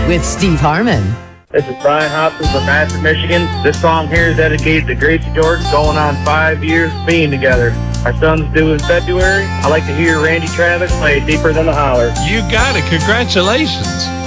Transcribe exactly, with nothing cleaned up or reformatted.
with Steve Harmon. This is Brian Hopkins from Madison, Michigan. This song here is dedicated to Gracie Jordan, going on five years of being together. Our son's due in February. I like to hear Randy Travis play Deeper Than the Holler. You got it. Congratulations.